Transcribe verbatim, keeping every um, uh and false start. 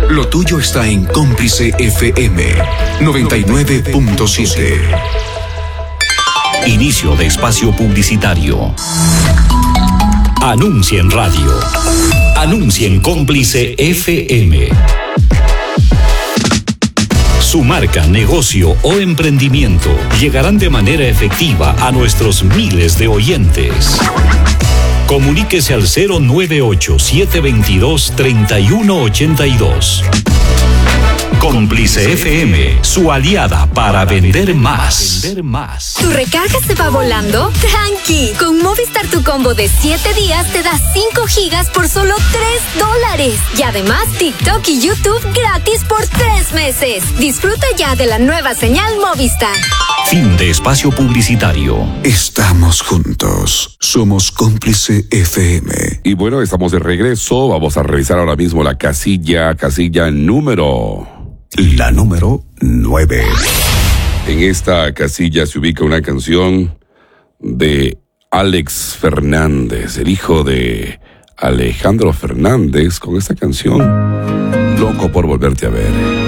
Lo tuyo está en Cómplice F M noventa y nueve punto siete. Inicio de espacio publicitario. Anuncia en radio. Anuncia en Cómplice F M. Su marca, negocio o emprendimiento llegarán de manera efectiva a nuestros miles de oyentes. Comuníquese al cero nueve ocho, siete dos dos, tres uno ocho dos. Cómplice F M, su aliada para vender más. ¿Tu recarga se va volando? ¡Tranqui! Con Movistar tu combo de siete días te da cinco gigas por solo tres dólares. Y además TikTok y YouTube gratis por tres meses. Disfruta ya de la nueva señal Movistar. Fin de espacio publicitario. Estamos juntos. Somos Cómplice F M. Y bueno, estamos de regreso. Vamos a revisar ahora mismo la casilla, casilla número... La número nueve. En esta casilla se ubica una canción de Alex Fernández, el hijo de Alejandro Fernández, con esta canción, Loco por volverte a ver.